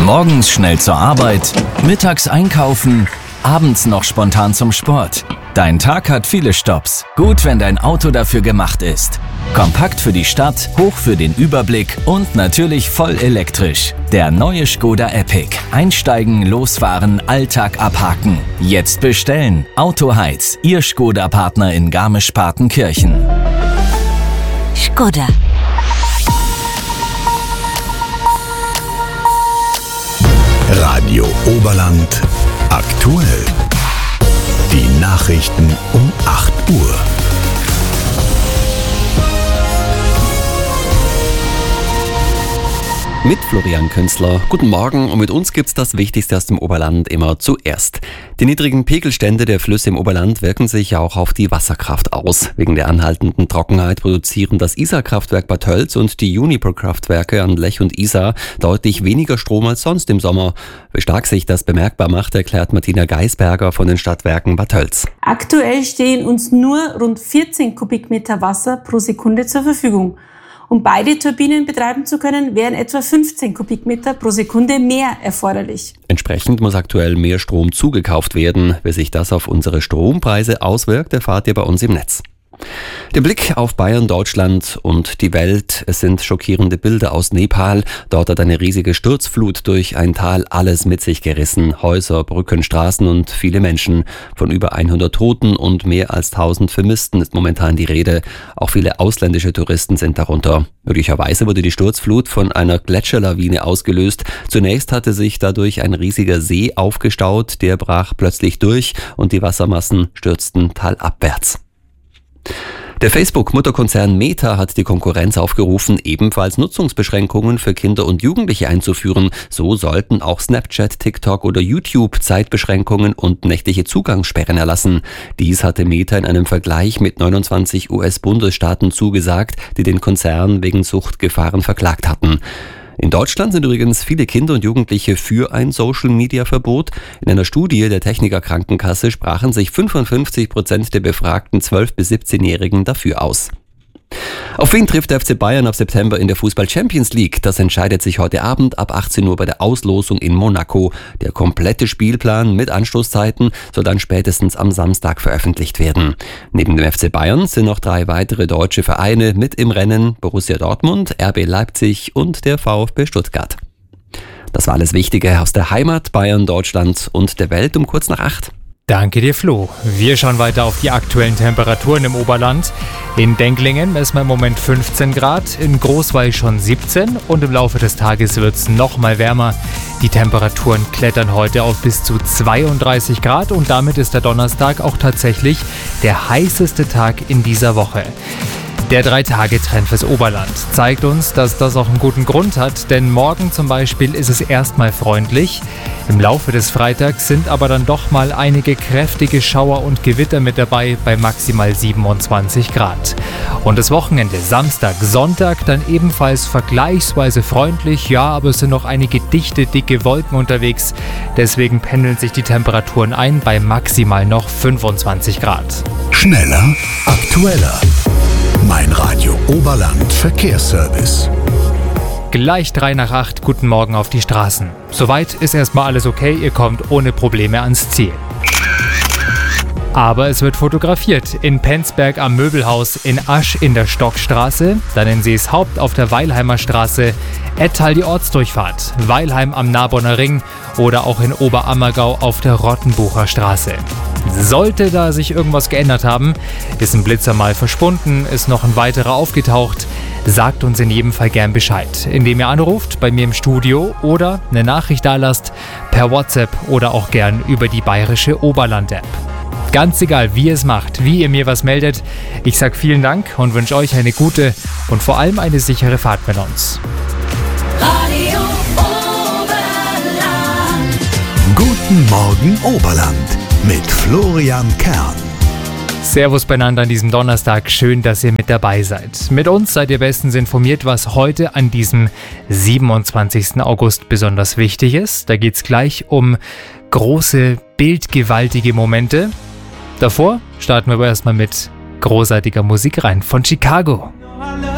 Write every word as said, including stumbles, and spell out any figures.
Morgens schnell zur Arbeit, mittags einkaufen, abends noch spontan zum Sport. Dein Tag hat viele Stopps. Gut, wenn dein Auto dafür gemacht ist. Kompakt für die Stadt, hoch für den Überblick und natürlich voll elektrisch. Der neue Škoda Epic. Einsteigen, losfahren, Alltag abhaken. Jetzt bestellen. Autoheiz, Ihr Škoda-Partner in Garmisch-Partenkirchen. Škoda. Radio Oberland aktuell. Die Nachrichten um acht Uhr. Mit Florian Künzler. Guten Morgen und mit uns gibt's das Wichtigste aus dem Oberland immer zuerst. Die niedrigen Pegelstände der Flüsse im Oberland wirken sich auch auf die Wasserkraft aus. Wegen der anhaltenden Trockenheit produzieren das Isar-Kraftwerk Bad Tölz und die Uniper-Kraftwerke an Lech und Isar deutlich weniger Strom als sonst im Sommer. Wie stark sich das bemerkbar macht, erklärt Martina Geisberger von den Stadtwerken Bad Tölz. Aktuell stehen uns nur rund vierzehn Kubikmeter Wasser pro Sekunde zur Verfügung. Um beide Turbinen betreiben zu können, wären etwa fünfzehn Kubikmeter pro Sekunde mehr erforderlich. Entsprechend muss aktuell mehr Strom zugekauft werden. Wie sich das auf unsere Strompreise auswirkt, erfahrt ihr bei uns im Netz. Der Blick auf Bayern, Deutschland und die Welt. Es sind schockierende Bilder aus Nepal. Dort hat eine riesige Sturzflut durch ein Tal alles mit sich gerissen. Häuser, Brücken, Straßen und viele Menschen. Von über hundert Toten und mehr als tausend Vermissten ist momentan die Rede. Auch viele ausländische Touristen sind darunter. Möglicherweise wurde die Sturzflut von einer Gletscherlawine ausgelöst. Zunächst hatte sich dadurch ein riesiger See aufgestaut. Der brach plötzlich durch und die Wassermassen stürzten talabwärts. Der Facebook-Mutterkonzern Meta hat die Konkurrenz aufgerufen, ebenfalls Nutzungsbeschränkungen für Kinder und Jugendliche einzuführen. So sollten auch Snapchat, TikTok oder YouTube Zeitbeschränkungen und nächtliche Zugangssperren erlassen. Dies hatte Meta in einem Vergleich mit neunundzwanzig U S-Bundesstaaten zugesagt, die den Konzern wegen Suchtgefahren verklagt hatten. In Deutschland sind übrigens viele Kinder und Jugendliche für ein Social-Media-Verbot. In einer Studie der Techniker Krankenkasse sprachen sich fünfundfünfzig Prozent der befragten zwölf- bis siebzehnjährigen dafür aus. Auf wen trifft der F C Bayern ab September in der Fußball-Champions League? Das entscheidet sich heute Abend ab achtzehn Uhr bei der Auslosung in Monaco. Der komplette Spielplan mit Anstoßzeiten soll dann spätestens am Samstag veröffentlicht werden. Neben dem F C Bayern sind noch drei weitere deutsche Vereine mit im Rennen: Borussia Dortmund, R B Leipzig und der VfB Stuttgart. Das war alles Wichtige aus der Heimat, Bayern, Deutschland und der Welt um kurz nach acht. Danke dir, Flo. Wir schauen weiter auf die aktuellen Temperaturen im Oberland. In Denklingen messen wir im Moment fünfzehn Grad, in Großweil schon siebzehn und im Laufe des Tages wird es noch mal wärmer. Die Temperaturen klettern heute auf bis zu zweiunddreißig Grad und damit ist der Donnerstag auch tatsächlich der heißeste Tag in dieser Woche. Der Drei-Tage-Trend fürs Oberland zeigt uns, dass das auch einen guten Grund hat, denn morgen zum Beispiel ist es erstmal freundlich. Im Laufe des Freitags sind aber dann doch mal einige kräftige Schauer und Gewitter mit dabei bei maximal siebenundzwanzig Grad. Und das Wochenende, Samstag, Sonntag, dann ebenfalls vergleichsweise freundlich, ja, aber es sind noch einige dichte, dicke Wolken unterwegs. Deswegen pendeln sich die Temperaturen ein bei maximal noch fünfundzwanzig Grad. Schneller, aktueller. Mein Radio Oberland Verkehrsservice. Gleich drei nach acht, guten Morgen auf die Straßen. Soweit ist erstmal alles okay, ihr kommt ohne Probleme ans Ziel. Aber es wird fotografiert in Penzberg am Möbelhaus, in Asch in der Stockstraße, dann in Seeshaupt auf der Weilheimer Straße, Ettal die Ortsdurchfahrt, Weilheim am Narbonner Ring oder auch in Oberammergau auf der Rottenbucher Straße. Sollte da sich irgendwas geändert haben, ist ein Blitzer mal verschwunden, ist noch ein weiterer aufgetaucht, sagt uns in jedem Fall gern Bescheid, indem ihr anruft bei mir im Studio oder eine Nachricht dalasst per WhatsApp oder auch gern über die bayerische Oberland-App. Ganz egal, wie ihr es macht, wie ihr mir was meldet, ich sag vielen Dank und wünsche euch eine gute und vor allem eine sichere Fahrt mit uns. Radio Oberland. Guten Morgen Oberland mit Florian Kern. Servus beieinander an diesem Donnerstag, schön, dass ihr mit dabei seid. Mit uns seid ihr bestens informiert, was heute an diesem siebenundzwanzigsten August besonders wichtig ist. Da geht's gleich um große, bildgewaltige Momente. Davor starten wir aber erstmal mit großartiger Musik rein von Chicago.